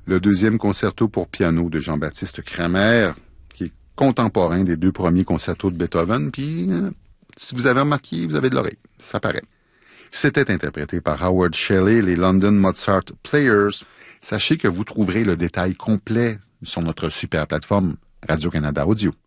le deuxième concerto pour piano de Jean-Baptiste Cramer, qui est contemporain des deux premiers concertos de Beethoven, puis si vous avez remarqué, vous avez de l'oreille, ça paraît. C'était interprété par Howard Shelley, les London Mozart Players. Sachez que vous trouverez le détail complet sur notre super plateforme Radio-Canada Audio.